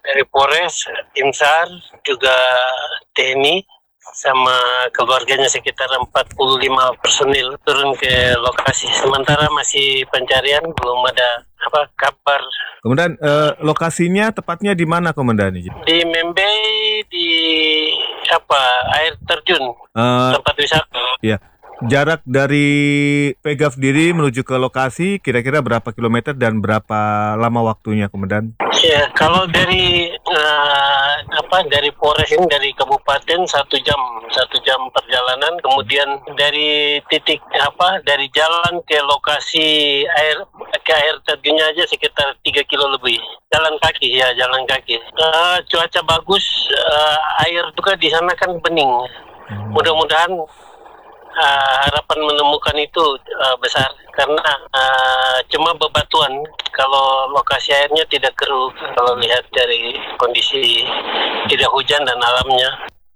dari Polres, Tim SAR, juga TNI, sama keluarganya sekitar 45 personil turun ke lokasi. Sementara masih pencarian, belum ada kabar. Kemudian lokasinya tepatnya di mana, Komandan? Di Membei, di air terjun, tempat wisata. Ya. Jarak dari Pegaf diri menuju ke lokasi kira-kira berapa kilometer dan berapa lama waktunya, Komandan? Ya, kalau dari dari Polres ini, dari kabupaten 1 jam perjalanan. Kemudian dari titik dari jalan ke lokasi air terjunnya aja sekitar 3 kilo lebih. Jalan kaki. Cuaca bagus, air juga di sana kan bening. Mudah-mudahan harapan menemukan itu besar, karena cuma bebatuan. Kalau lokasi airnya tidak keruh, kalau lihat dari kondisi tidak hujan dan alamnya.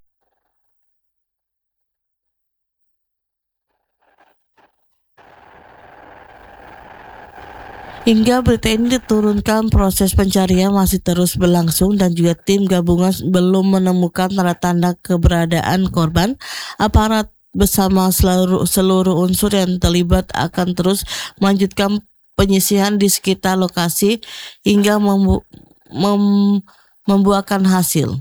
Hingga berita ini diturunkan, proses pencarian masih terus berlangsung dan juga tim gabungan belum menemukan tanda-tanda keberadaan korban. Aparat bersama seluruh unsur yang terlibat akan terus melanjutkan penyisihan di sekitar lokasi hingga membuahkan hasil.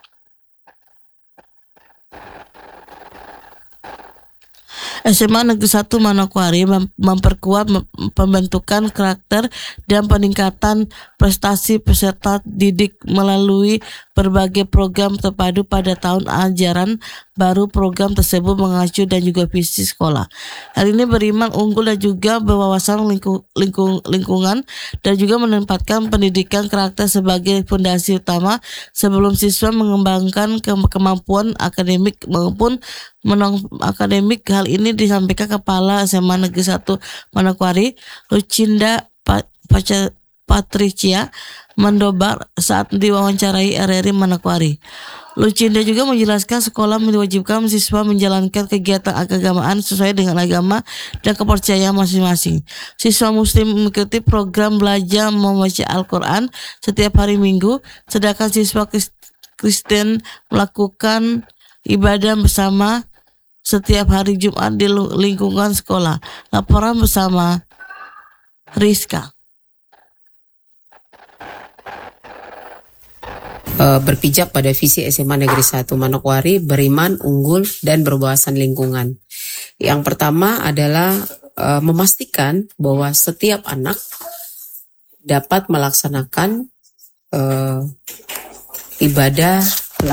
SMA Negeri 1 Manokwari memperkuat pembentukan karakter dan peningkatan prestasi peserta didik melalui berbagai program terpadu pada tahun ajaran baru. Program tersebut mengacu dan juga visi sekolah. Hal ini beriman unggul dan juga berwawasan lingkungan dan juga menempatkan pendidikan karakter sebagai fondasi utama sebelum siswa mengembangkan kemampuan akademik maupun akademik. Hal ini disampaikan Kepala SMA Negeri 1 Manokwari, Lucinda Patricia Mandobar saat diwawancarai RRI Manokwari. Lucinda juga menjelaskan sekolah mewajibkan siswa menjalankan kegiatan keagamaan sesuai dengan agama dan kepercayaan masing-masing. Siswa muslim mengikuti program belajar membaca Al-Quran setiap hari Minggu, sedangkan siswa Kristen melakukan ibadah bersama setiap hari Jumat di lingkungan sekolah. Laporan bersama Rizka. Berpijak pada visi SMA Negeri 1 Manokwari, beriman, unggul, dan berwawasan lingkungan. Yang pertama adalah memastikan bahwa setiap anak dapat melaksanakan ibadah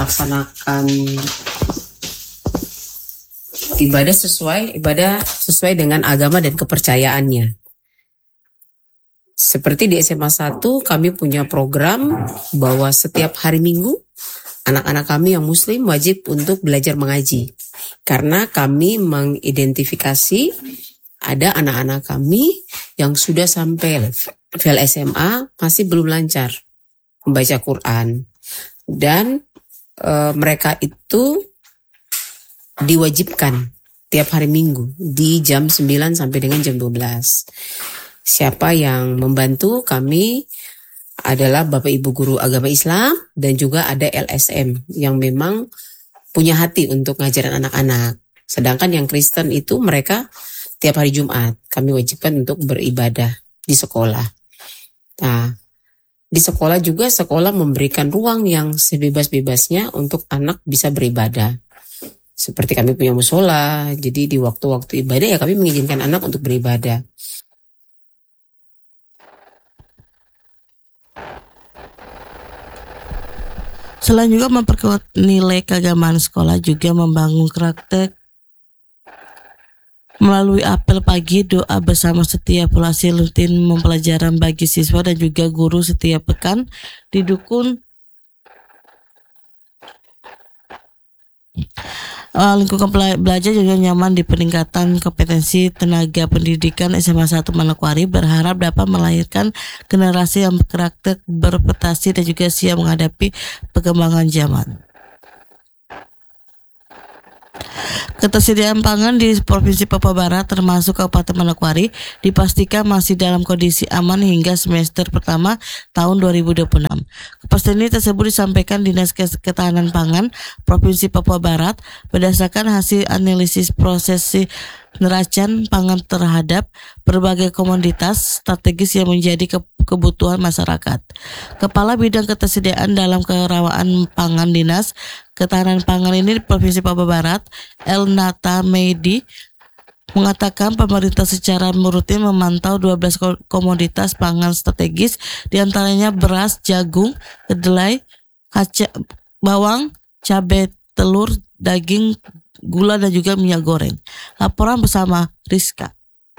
sesuai dengan agama dan kepercayaannya. Seperti di SMA 1, kami punya program bahwa setiap hari Minggu, anak-anak kami yang muslim wajib untuk belajar mengaji. Karena kami mengidentifikasi ada anak-anak kami yang sudah sampai level SMA masih belum lancar membaca Quran. Dan mereka itu diwajibkan tiap hari Minggu di jam 9 sampai dengan jam 12. Siapa yang membantu kami adalah Bapak Ibu Guru Agama Islam dan juga ada LSM yang memang punya hati untuk ngajarin anak-anak. Sedangkan yang Kristen itu mereka tiap hari Jumat kami wajibkan untuk beribadah di sekolah. Nah, di sekolah juga sekolah memberikan ruang yang sebebas-bebasnya untuk anak bisa beribadah. Seperti kami punya musola, jadi di waktu-waktu ibadah ya kami mengizinkan anak untuk beribadah. Selain juga memperkuat nilai keagamaan sekolah, juga membangun karakter melalui apel pagi, doa bersama setiap hasil rutin pembelajaran bagi siswa dan juga guru setiap pekan, didukung lingkungan belajar juga nyaman di peningkatan kompetensi tenaga pendidikan. SMA 1 Manokwari berharap dapat melahirkan generasi yang berkarakter, berprestasi dan juga siap menghadapi perkembangan zaman. Ketersediaan pangan di Provinsi Papua Barat termasuk Kabupaten Manokwari dipastikan masih dalam kondisi aman hingga semester pertama tahun 2026. Pemkam. Kepastian ini tersebut disampaikan Dinas Ketahanan Pangan Provinsi Papua Barat berdasarkan hasil analisis prosesi neraca pangan terhadap berbagai komoditas strategis yang menjadi kebutuhan masyarakat. Kepala Bidang Ketersediaan dalam Kerawanan Pangan Dinas Ketahanan Pangan ini di Provinsi Papua Barat, El Nata Meidi, mengatakan pemerintah secara rutin memantau 12 komoditas pangan strategis, diantaranya beras, jagung, kedelai, bawang, cabai, telur, daging, gula, dan juga minyak goreng. Laporan bersama Rizka.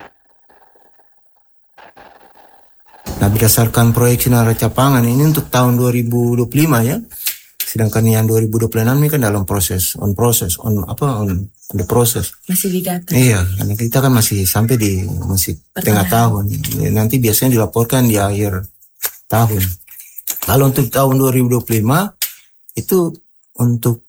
Nah, berdasarkan proyeksi neraca pangan ini untuk tahun 2025 ya. Sedangkan yang 2026 ini kan dalam proses, on the process. Masih di data. Iya, karena kita kan masih sampai di tengah tahun. Nanti biasanya dilaporkan di akhir tahun. Kalau untuk tahun 2025 itu untuk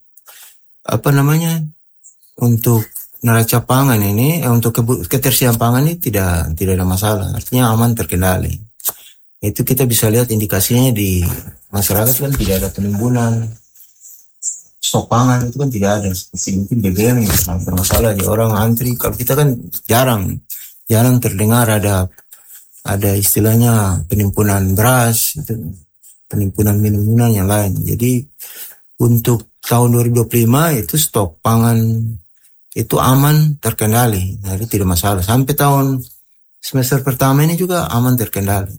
untuk neraca pangan ini, untuk ketersediaan pangan ini tidak ada masalah. Artinya aman, terkendali. Itu kita bisa lihat indikasinya di masyarakat kan tidak ada penimbunan stok pangan, itu kan tidak ada. Seperti mungkin BBM yang bermasalah di orang antri. Kalau kita kan jarang terdengar ada istilahnya penimbunan beras, itu penimbunan minuman yang lain. Jadi untuk tahun 2025 itu stok pangan itu aman, terkendali. Jadi tidak masalah. Sampai tahun semester pertama ini juga aman, terkendali.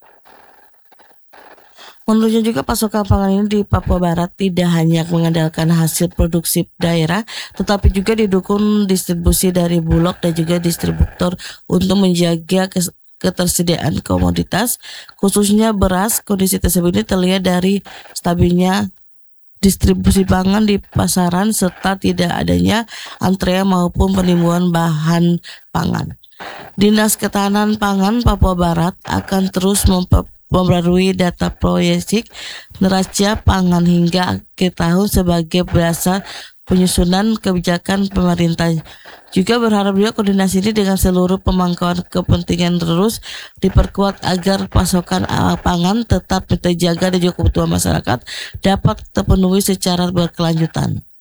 Menurutnya juga pasokan pangan ini di Papua Barat tidak hanya mengandalkan hasil produksi daerah, tetapi juga didukung distribusi dari Bulog dan juga distributor untuk menjaga ketersediaan komoditas, khususnya beras. Kondisi tersebut ini terlihat dari stabilnya distribusi pangan di pasaran serta tidak adanya antrean maupun penimbunan bahan pangan. Dinas Ketahanan Pangan Papua Barat akan terus memperbarui data proyeksi neraca pangan hingga akhir tahun sebagai dasar penyusunan kebijakan pemerintah. Juga berharap juga koordinasi ini dengan seluruh pemangkuan kepentingan terus diperkuat agar pasokan pangan tetap terjaga dan juga kebutuhan masyarakat dapat terpenuhi secara berkelanjutan.